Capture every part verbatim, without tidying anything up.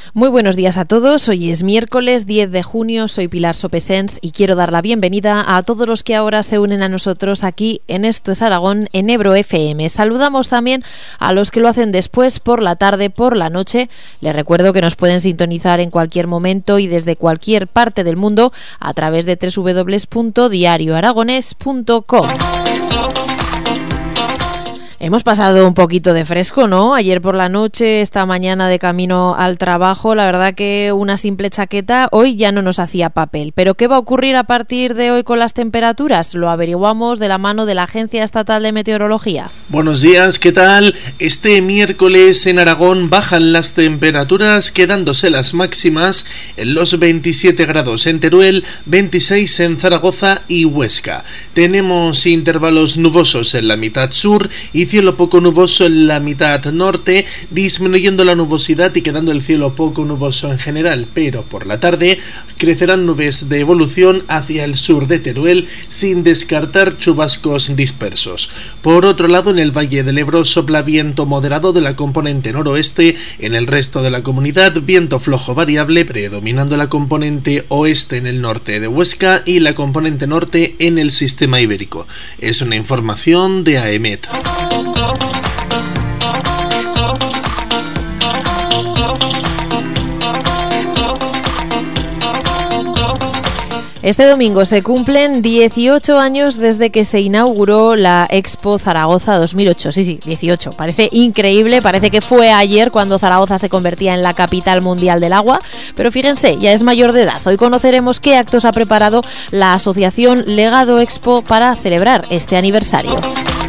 Muy buenos días a todos, hoy es miércoles diez de junio, soy Pilar Sopesens y quiero dar la bienvenida a todos los que ahora se unen a nosotros aquí en Esto es Aragón, en Ebro F M. Saludamos también a los que lo hacen después, por la tarde, por la noche. Les recuerdo que nos pueden sintonizar en cualquier momento y desde cualquier parte del mundo a través de doble u doble u doble u punto diario aragonés punto com. Hemos pasado un poquito de fresco, ¿no? Ayer por la noche, esta mañana de camino al trabajo, la verdad que una simple chaqueta hoy ya no nos hacía papel. ¿Pero qué va a ocurrir a partir de hoy con las temperaturas? Lo averiguamos de la mano de la Agencia Estatal de Meteorología. Buenos días, ¿qué tal? Este miércoles en Aragón bajan las temperaturas, quedándose las máximas en los veintisiete grados en Teruel, veintiséis en Zaragoza y Huesca. Tenemos intervalos nubosos en la mitad sur y cielo poco nuboso en la mitad norte, disminuyendo la nubosidad y quedando el cielo poco nuboso en general, pero por la tarde crecerán nubes de evolución hacia el sur de Teruel sin descartar chubascos dispersos. Por otro lado, en el Valle del Ebro sopla viento moderado de la componente noroeste, en el resto de la comunidad viento flojo variable, predominando la componente oeste en el norte de Huesca y la componente norte en el sistema ibérico. Es una información de AEMET. Este domingo se cumplen dieciocho años desde que se inauguró la Expo Zaragoza dos mil ocho. Sí, sí, dieciocho. Parece increíble, parece que fue ayer cuando Zaragoza se convertía en la capital mundial del agua, pero fíjense, ya es mayor de edad. Hoy conoceremos qué actos ha preparado la asociación Legado Expo para celebrar este aniversario.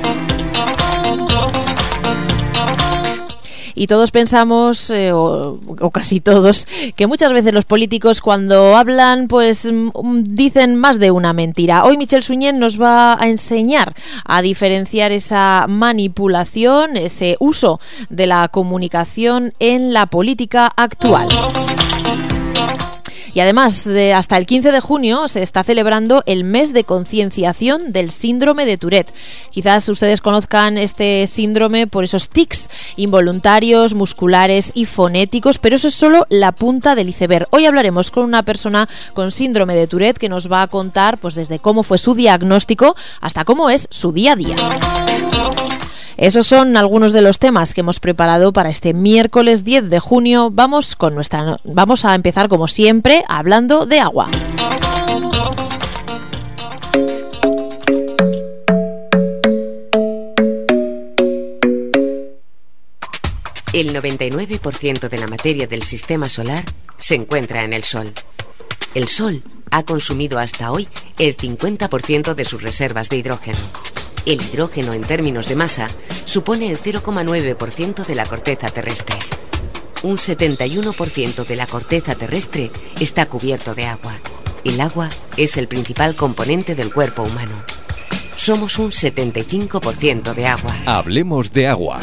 Y todos pensamos, eh, o, o casi todos, que muchas veces los políticos cuando hablan pues dicen más de una mentira. Hoy Michel Suñén nos va a enseñar a diferenciar esa manipulación, ese uso de la comunicación en la política actual. Y además, de hasta el quince de junio se está celebrando el mes de concienciación del síndrome de Tourette. Quizás ustedes conozcan este síndrome por esos tics involuntarios, musculares y fonéticos, pero eso es solo la punta del iceberg. Hoy hablaremos con una persona con síndrome de Tourette que nos va a contar pues desde cómo fue su diagnóstico hasta cómo es su día a día. Esos son algunos de los temas que hemos preparado para este miércoles diez de junio. Vamos con nuestra, vamos a empezar como siempre hablando de agua. El noventa y nueve por ciento de la materia del sistema solar se encuentra en el Sol. El Sol ha consumido hasta hoy el cincuenta por ciento de sus reservas de hidrógeno. El hidrógeno, en términos de masa, supone el cero coma nueve por ciento de la corteza terrestre. Un setenta y uno por ciento de la corteza terrestre está cubierto de agua. El agua es el principal componente del cuerpo humano. Somos un setenta y cinco por ciento de agua. Hablemos de agua.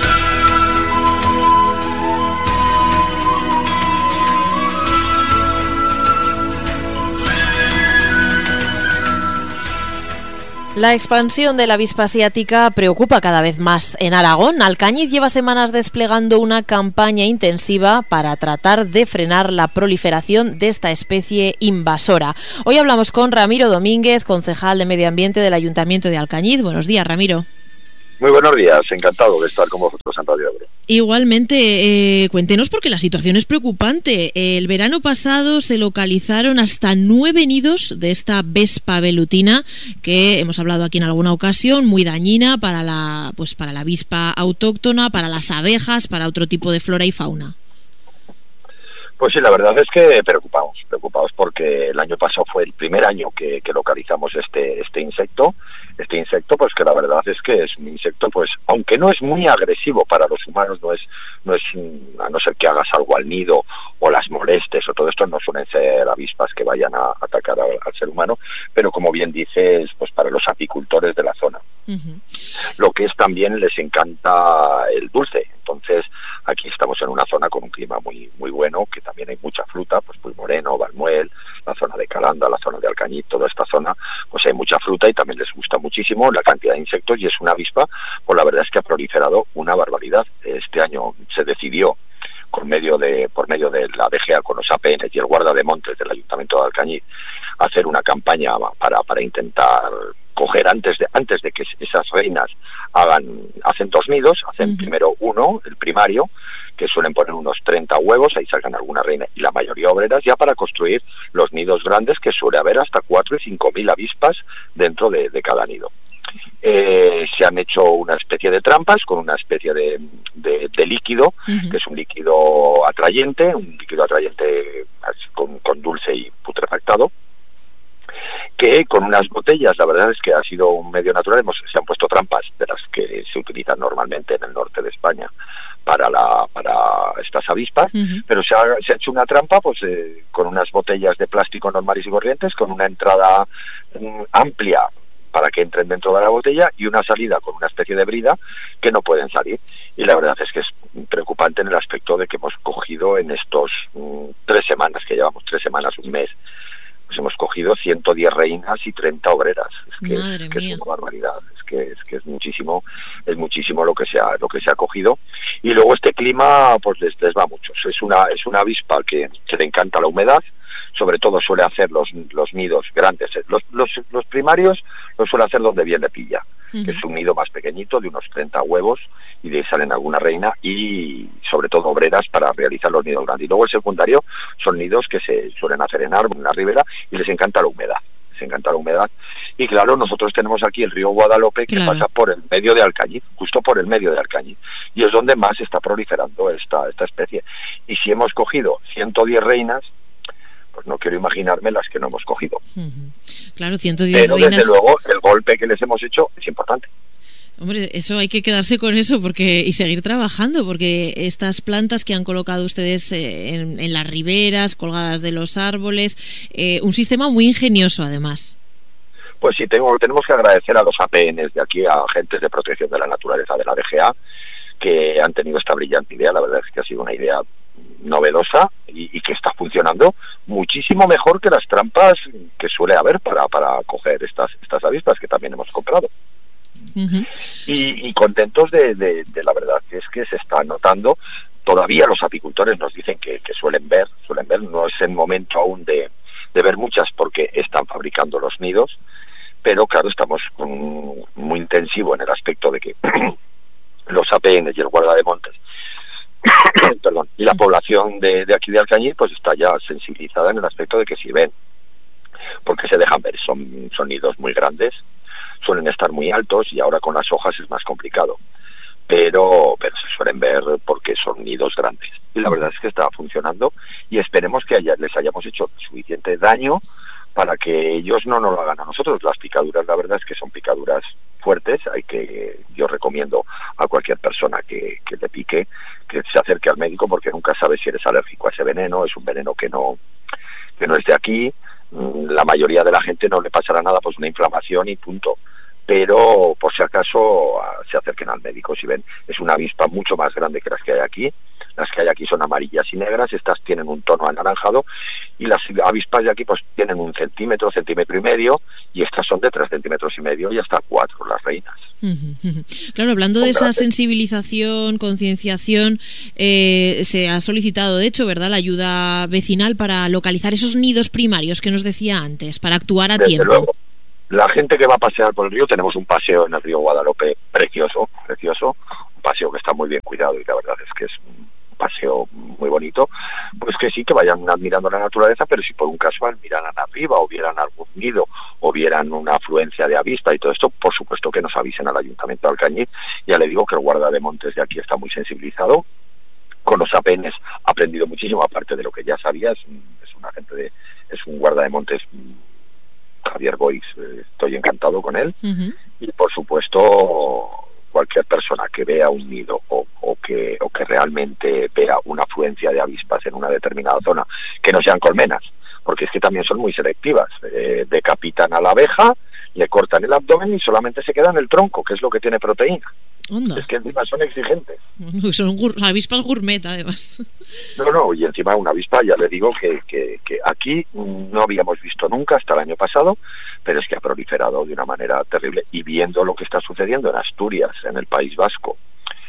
La expansión de la avispa asiática preocupa cada vez más en Aragón. Alcañiz lleva semanas desplegando una campaña intensiva para tratar de frenar la proliferación de esta especie invasora. Hoy hablamos con Ramiro Domínguez, concejal de Medio Ambiente del Ayuntamiento de Alcañiz. Buenos días, Ramiro. Muy buenos días, encantado de estar con vosotros en Radio Ebro. Igualmente, eh, cuéntenos porque la situación es preocupante. El verano pasado se localizaron hasta nueve nidos de esta vespa velutina que hemos hablado aquí en alguna ocasión, muy dañina para la, pues para la avispa autóctona, para las abejas, para otro tipo de flora y fauna. Pues sí, la verdad es que preocupados, preocupados porque el año pasado fue el primer año que, que localizamos este este insecto, este insecto pues que la verdad es que es un insecto pues aunque no es muy agresivo para los humanos, no es no es a no ser que hagas algo al nido o las molestes o todo esto, no suelen ser avispas que vayan a atacar al, al ser humano, pero como bien dices, pues para los apicultores de la zona. Uh-huh. Lo que es también les encanta el dulce, entonces aquí estamos en una zona con un clima muy muy bueno, que también hay mucha fruta, pues Puy Moreno, Valmuel, la zona de Calanda, la zona de Alcañiz, toda esta zona, pues hay mucha fruta y también les gusta muchísimo la cantidad de insectos y es una avispa, pues la verdad es que ha proliferado una barbaridad. Este año se decidió con medio de, por medio de la D G A con los A P N y el guarda de montes del Ayuntamiento de Alcañiz, hacer una campaña para, para intentar coger antes de, antes de que esas reinas hagan, hacen dos nidos, hacen uh-huh. primero uno, el primario, que suelen poner unos treinta huevos, ahí sacan alguna reina y la mayoría obreras, ya para construir los nidos grandes, que suele haber hasta cuatro y cinco mil avispas dentro de, de cada nido. Eh, se han hecho una especie de trampas con una especie de, de, de líquido, uh-huh. que es un líquido atrayente, un líquido atrayente con, con dulce y putrefactado, que con unas botellas, la verdad es que ha sido un medio natural, hemos, se han puesto trampas de las que se utilizan normalmente en el norte de España para la para estas avispas, uh-huh. pero se ha, se ha hecho una trampa pues eh, con unas botellas de plástico normales y corrientes, con una entrada mm, amplia para que entren dentro de la botella y una salida con una especie de brida que no pueden salir. Y la verdad es que es preocupante en el aspecto de que hemos cogido en estos mm, tres semanas, que llevamos tres semanas, un mes, pues hemos cogido ciento diez reinas y treinta obreras. Es que, es, que es una barbaridad, es que es que es muchísimo, es muchísimo lo que se ha, lo que se ha cogido. Y luego este clima pues les, les va a muchos. Es una, es una avispa que, que le encanta la humedad, sobre todo suele hacer los, los nidos grandes. Los, los, los primarios los suele hacer donde bien le pilla, uh-huh. que es un nido más pequeñito de unos treinta huevos, y de ahí salen alguna reina y sobre todo obreras para realizar los nidos grandes. Y luego el secundario son nidos que se suelen hacer en árbol, en la ribera, y les encanta la humedad, les encanta la humedad. Y claro, nosotros tenemos aquí el río Guadalope, que claro. pasa por el medio de Alcañiz, justo por el medio de Alcañiz, y es donde más está proliferando esta, esta especie. Y si hemos cogido ciento diez reinas, pues no quiero imaginarme las que no hemos cogido. Uh-huh. Claro, ciento diez Pero reinas... desde luego el golpe que les hemos hecho es importante. Hombre, eso hay que quedarse con eso porque y seguir trabajando, porque estas plantas que han colocado ustedes eh, en, en las riberas, colgadas de los árboles, eh, un sistema muy ingenioso además. Pues sí, tengo, tenemos que agradecer a los A P Ns de aquí, a agentes de protección de la naturaleza de la D G A, que han tenido esta brillante idea. La verdad es que ha sido una idea novedosa y, y que está funcionando muchísimo mejor que las trampas que suele haber para, para coger estas, estas avispas que también hemos comprado. Uh-huh. y, y contentos de, de, de la verdad que es que se está notando. Todavía los apicultores nos dicen que, que suelen ver, suelen ver, no es el momento aún de, de ver muchas porque están fabricando los nidos, pero claro, estamos con, muy intensivo en el aspecto de que los A P Ns y el guarda de montes perdón, y la población de, de aquí de Alcañiz pues está ya sensibilizada en el aspecto de que si ven, porque se dejan ver, son, son nidos muy grandes, suelen estar muy altos y ahora con las hojas es más complicado, pero, pero se suelen ver porque son nidos grandes y la verdad es que está funcionando y esperemos que haya, les hayamos hecho suficiente daño para que ellos no nos lo hagan a nosotros. Las picaduras, la verdad es que son picaduras fuertes, hay que, yo recomiendo a cualquier persona que, que le pique que se acerque al médico porque nunca sabe si eres alérgico a ese veneno, es un veneno que no, que no es de aquí. La mayoría de la gente no le pasará nada, pues una inflamación y punto, pero por si acaso se acerquen al médico. Si ven, es una avispa mucho más grande que las que hay aquí. Las que hay aquí son amarillas y negras, estas tienen un tono anaranjado, y las avispas de aquí pues tienen un centímetro, centímetro y medio, y estas son de tres centímetros y medio y hasta cuatro las reinas. Claro, hablando de esa sensibilización, concienciación, eh, se ha solicitado, de hecho, ¿verdad?, la ayuda vecinal para localizar esos nidos primarios que nos decía antes, para actuar a Desde tiempo. Luego. La gente que va a pasear por el río, tenemos un paseo en el río Guadalope precioso, precioso, un paseo que está muy bien cuidado y la verdad es que es un paseo muy bonito, pues que sí, que vayan admirando la naturaleza, pero si por un casual miraran arriba o vieran algún nido o vieran una afluencia de avispa y todo esto, por supuesto que nos avisen al Ayuntamiento de Alcañiz. Ya le digo que el guarda de montes de aquí está muy sensibilizado, con los A P Ns ha aprendido muchísimo, aparte de lo que ya sabía, es un, es un agente de, es un guarda de montes, Javier Boix, eh, estoy encantado con él, uh-huh. y por supuesto cualquier persona que vea un nido o, o que o que realmente vea una afluencia de avispas en una determinada zona, que no sean colmenas, porque es que también son muy selectivas, eh, decapitan a la abeja, le cortan el abdomen y solamente se queda en el tronco, que es lo que tiene proteína. Onda. Es que encima son exigentes. Son gur- avispas gourmet, además. No, no, y encima una avispa, ya le digo que, que, que aquí no habíamos visto nunca hasta el año pasado, pero es que ha proliferado de una manera terrible. Y viendo lo que está sucediendo en Asturias, en el País Vasco,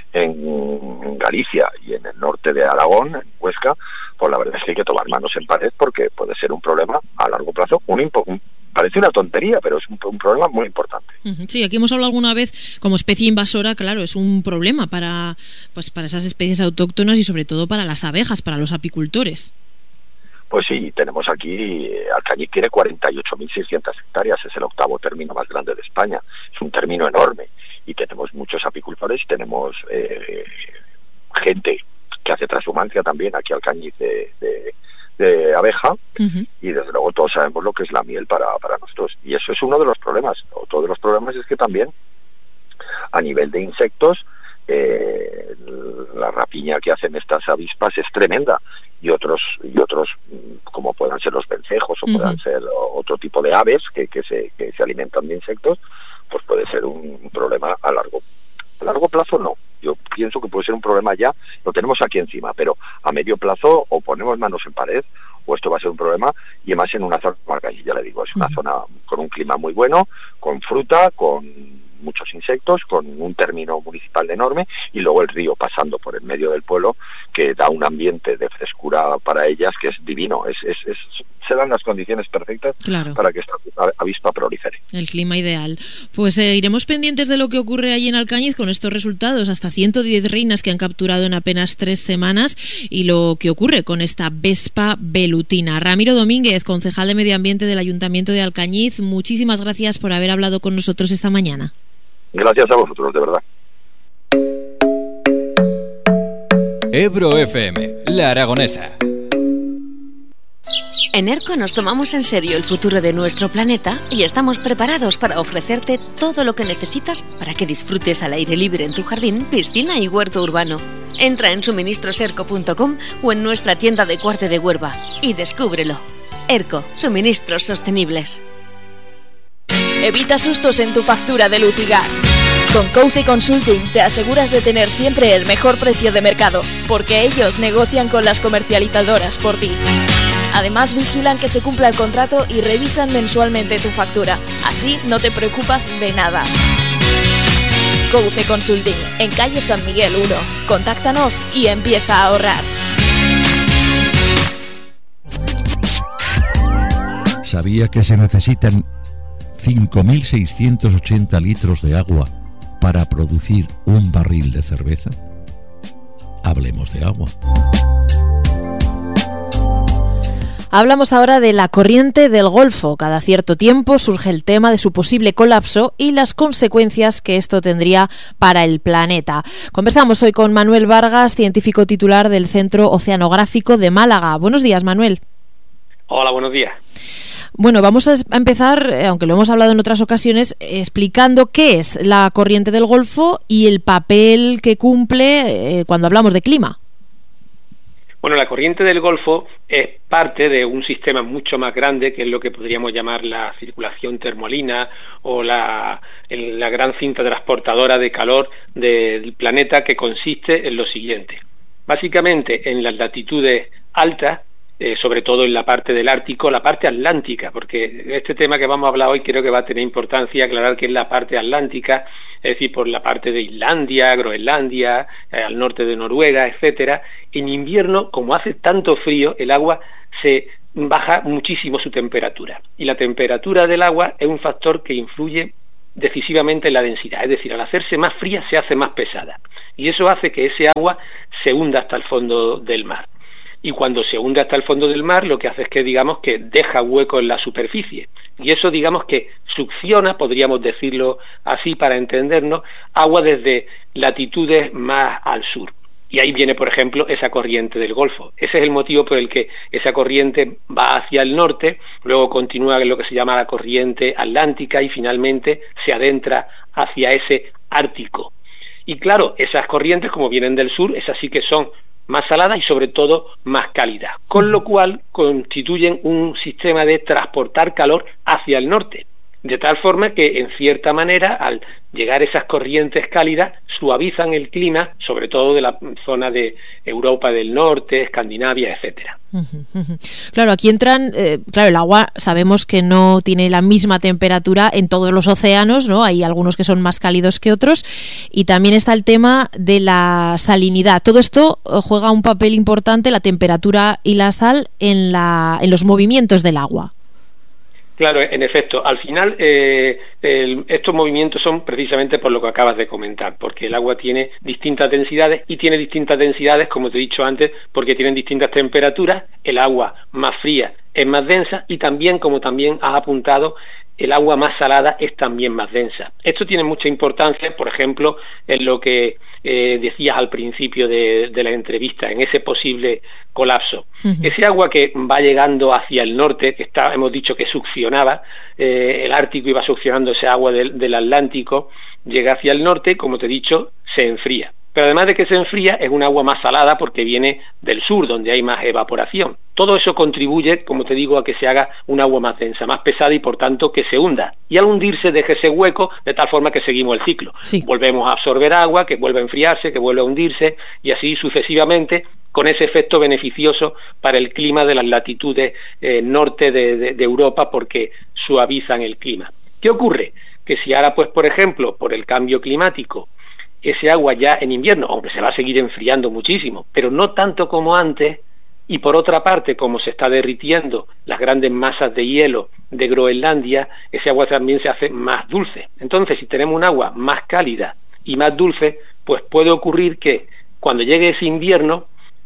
en Galicia y en el norte de Aragón, en Huesca, pues la verdad es que hay que tomar manos en pared porque puede ser un problema a largo plazo, un, impo- un parece una tontería, pero es un, un problema muy importante. Sí, aquí hemos hablado alguna vez como especie invasora, claro, es un problema para, pues, para esas especies autóctonas y sobre todo para las abejas, para los apicultores. Pues sí, tenemos aquí, Alcañiz tiene cuarenta y ocho mil seiscientas hectáreas, es el octavo término más grande de España, es un término enorme y tenemos muchos apicultores, tenemos eh, gente que hace transhumancia también aquí Alcañiz de, de, de abeja, uh-huh. y desde luego todos sabemos lo que es la miel para, para nosotros, y eso es uno de los problemas. Otro de los problemas es que también a nivel de insectos eh, la rapiña que hacen estas avispas es tremenda, y otros y otros como puedan ser los vencejos o uh-huh. puedan ser otro tipo de aves que, que se que se alimentan de insectos, pues puede ser un problema a largo a largo plazo. No, yo pienso que puede ser un problema ya, lo tenemos aquí encima, pero a medio plazo o ponemos manos en pared o esto va a ser un problema, y además en una zona, ya le digo, es una uh-huh. zona con un clima muy bueno, con fruta, con muchos insectos, con un término municipal enorme, y luego el río pasando por el medio del pueblo que da un ambiente de frescura para ellas que es divino, es, es, es se dan las condiciones perfectas claro. para que esta avispa prolifere. El clima ideal. Pues eh, iremos pendientes de lo que ocurre allí en Alcañiz con estos resultados, hasta ciento diez reinas que han capturado en apenas tres semanas, y lo que ocurre con esta vespa velutina. Ramiro Domínguez, concejal de Medio Ambiente del Ayuntamiento de Alcañiz, muchísimas gracias por haber hablado con nosotros esta mañana. Gracias a vosotros, de verdad. Ebro F M, La Aragonesa. En ERCO nos tomamos en serio el futuro de nuestro planeta y estamos preparados para ofrecerte todo lo que necesitas para que disfrutes al aire libre en tu jardín, piscina y huerto urbano. Entra en suministros erco punto com o en nuestra tienda de Cuarte de Huerva y descúbrelo. ERCO, suministros sostenibles. Evita sustos en tu factura de luz y gas. Con Couce Consulting te aseguras de tener siempre el mejor precio de mercado, porque ellos negocian con las comercializadoras por ti. Además, vigilan que se cumpla el contrato y revisan mensualmente tu factura. Así no te preocupas de nada. Couce Consulting, en calle San Miguel uno. Contáctanos y empieza a ahorrar. ¿Sabía que se necesitan cinco mil seiscientos ochenta litros de agua para producir un barril de cerveza? Hablemos de agua. Hablamos ahora de la corriente del Golfo. Cada cierto tiempo surge el tema de su posible colapso y las consecuencias que esto tendría para el planeta. Conversamos hoy con Manuel Vargas, científico titular del Centro Oceanográfico de Málaga. Buenos días, Manuel. Hola, buenos días. Bueno, vamos a empezar, aunque lo hemos hablado en otras ocasiones, explicando qué es la corriente del Golfo y el papel que cumple eh, cuando hablamos de clima. Bueno, la corriente del Golfo es parte de un sistema mucho más grande, que es lo que podríamos llamar la circulación termolina o la, el, la gran cinta transportadora de calor del planeta, que consiste en lo siguiente. Básicamente, en las latitudes altas, Eh, sobre todo en la parte del Ártico, la parte atlántica, porque este tema que vamos a hablar hoy creo que va a tener importancia aclarar que es la parte atlántica, es decir, por la parte de Islandia, Groenlandia, eh, al norte de Noruega, etcétera. En invierno, como hace tanto frío, el agua se baja muchísimo su temperatura, y la temperatura del agua es un factor que influye decisivamente en la densidad, es decir, al hacerse más fría se hace más pesada, y eso hace que ese agua se hunda hasta el fondo del mar. Y cuando se hunde hasta el fondo del mar, lo que hace es que, digamos, que deja hueco en la superficie. Y eso, digamos, que succiona, podríamos decirlo así para entendernos, agua desde latitudes más al sur. Y ahí viene, por ejemplo, esa corriente del Golfo. Ese es el motivo por el que esa corriente va hacia el norte, luego continúa en lo que se llama la corriente atlántica y finalmente se adentra hacia ese Ártico. Y claro, esas corrientes, como vienen del sur, esas sí que son más saladas y sobre todo más cálidas, con lo cual constituyen un sistema de transportar calor hacia el norte. de tal forma que, en cierta manera, al llegar esas corrientes cálidas, suavizan el clima, sobre todo de la zona de Europa del Norte, Escandinavia, etcétera. Claro, aquí entran, eh, claro, el agua sabemos que no tiene la misma temperatura en todos los océanos, ¿no? Hay algunos que son más cálidos que otros, y también está el tema de la salinidad. Todo esto juega un papel importante, la temperatura y la sal, en, la, en los movimientos del agua. Claro, en efecto, al final eh, el, estos movimientos son precisamente por lo que acabas de comentar, porque el agua tiene distintas densidades y tiene distintas densidades, como te he dicho antes, porque tienen distintas temperaturas. El agua más fría es más densa y también, como también has apuntado, el agua más salada es también más densa. Esto tiene mucha importancia, por ejemplo, en lo que eh, decías al principio de, de la entrevista, en ese posible colapso. Uh-huh. Ese agua que va llegando hacia el norte, que está, hemos dicho que succionaba, eh, el Ártico iba succionando ese agua del, del Atlántico, llega hacia el norte, como te he dicho, se enfría. Pero además de que se enfría, es un agua más salada porque viene del sur, donde hay más evaporación. Todo eso contribuye, como te digo, a que se haga un agua más densa, más pesada y por tanto que se hunda. Y al hundirse deja ese hueco de tal forma que seguimos el ciclo. Sí. Volvemos a absorber agua, que vuelve a enfriarse, que vuelve a hundirse y así sucesivamente, con ese efecto beneficioso para el clima de las latitudes eh, norte de, de, de Europa, porque suavizan el clima. ¿Qué ocurre? Que si ahora, pues por ejemplo, por el cambio climático, ese agua ya en invierno, aunque se va a seguir enfriando muchísimo, pero no tanto como antes, y por otra parte, como se está derritiendo las grandes masas de hielo de Groenlandia, ese agua también se hace más dulce. Entonces, si tenemos un agua más cálida y más dulce, pues puede ocurrir que cuando llegue ese invierno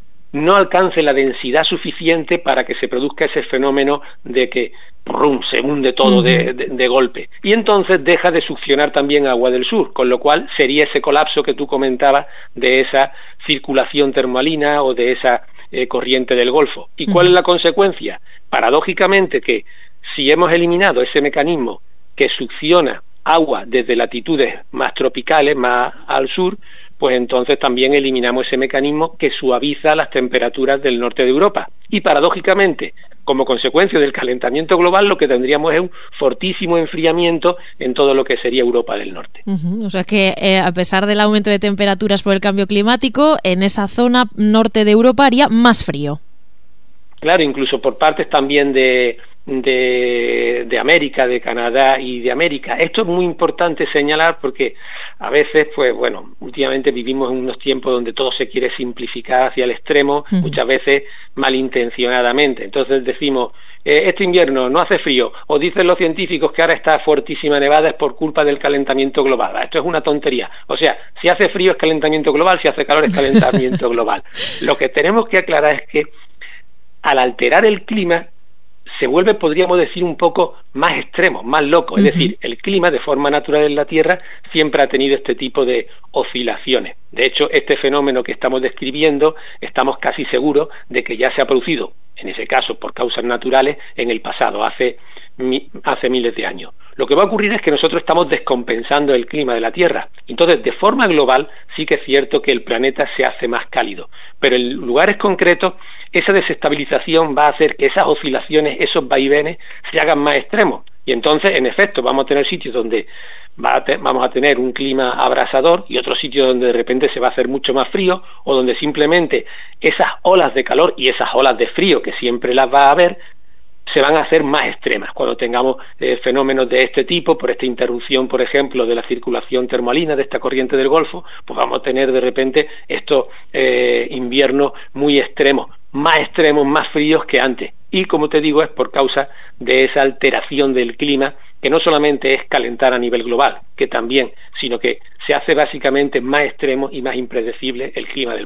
no alcance la densidad suficiente para que se produzca ese fenómeno de que ¡prum!, se hunde todo uh-huh. de, de, de golpe. Y entonces deja de succionar también agua del sur, con lo cual sería ese colapso que tú comentabas de esa circulación termalina o de esa eh, corriente del Golfo. ¿Y uh-huh. cuál es la consecuencia? Paradójicamente, que si hemos eliminado ese mecanismo que succiona agua desde latitudes más tropicales, más al sur, pues entonces también eliminamos ese mecanismo que suaviza las temperaturas del norte de Europa. Y paradójicamente, como consecuencia del calentamiento global, lo que tendríamos es un fortísimo enfriamiento en todo lo que sería Europa del Norte. Uh-huh. O sea que eh, a pesar del aumento de temperaturas por el cambio climático, en esa zona norte de Europa haría más frío. Claro, incluso por partes también de, de, de América, de Canadá y de América. Esto es muy importante señalar porque a veces, pues bueno, últimamente vivimos en unos tiempos donde todo se quiere simplificar hacia el extremo, uh-huh. muchas veces malintencionadamente. Entonces decimos, eh, este invierno no hace frío, o dicen los científicos que ahora está fuertísima nevada es por culpa del calentamiento global. Esto es una tontería. O sea, si hace frío es calentamiento global, si hace calor es calentamiento global. Lo que tenemos que aclarar es que al alterar el clima, se vuelve, podríamos decir, un poco más extremo, más loco. Uh-huh. Es decir, el clima, de forma natural en la Tierra, siempre ha tenido este tipo de oscilaciones. De hecho, este fenómeno que estamos describiendo, estamos casi seguros de que ya se ha producido, en ese caso, por causas naturales, en el pasado, hace, mi, hace miles de años. Lo que va a ocurrir es que nosotros estamos descompensando el clima de la Tierra. Entonces, de forma global, sí que es cierto que el planeta se hace más cálido. Pero en lugares concretos, esa desestabilización va a hacer que esas oscilaciones, esos vaivenes, se hagan más extremos. Y entonces, en efecto, vamos a tener sitios donde va a te- vamos a tener un clima abrasador y otros sitios donde de repente se va a hacer mucho más frío, o donde simplemente esas olas de calor y esas olas de frío, que siempre las va a haber, se van a hacer más extremas cuando tengamos eh, fenómenos de este tipo, por esta interrupción, por ejemplo, de la circulación termalina de esta corriente del Golfo, pues vamos a tener de repente estos eh, inviernos muy extremos, más extremos, más fríos que antes. Y como te digo, es por causa de esa alteración del clima, que no solamente es calentar a nivel global, que también, sino que se hace básicamente más extremo y más impredecible el clima del